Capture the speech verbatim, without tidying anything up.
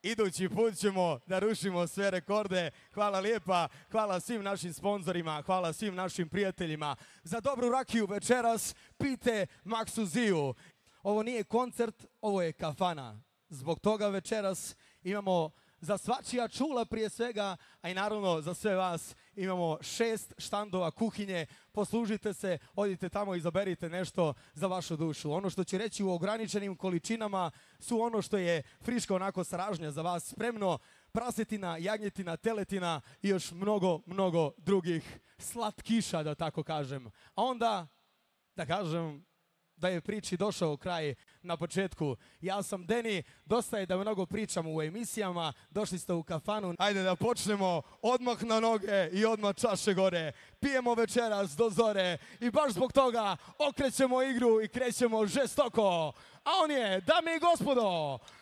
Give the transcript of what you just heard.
idući put ćemo da rušimo sve rekorde. Hvala lijepa, hvala svim našim sponzorima, hvala svim našim prijateljima. Za dobru rakiju večeras pijte Maksuziju. Ovo nije koncert, ovo je kafana. Zbog toga večeras imamo za svačija čula prije svega, a i naravno za sve vas imamo šest štandova kuhinje. Poslužite se, odite tamo i izaberite nešto za vašu dušu. Ono što ću reći u ograničenim količinama su ono što je friška onako sražnja za vas spremno. Prasetina, jagnjetina, teletina i još mnogo, mnogo drugih slatkiša, da tako kažem. A onda, da kažem, da je priči došao kraj na početku. Ja sam Deni, dosta je da mnogo pričam u emisijama, došli ste u kafanu. Ajde da počnemo odmah na noge i odmah čaše gore. Pijemo večeras do zore i baš zbog toga okrećemo igru i krećemo žestoko. A on je, dame i gospodo,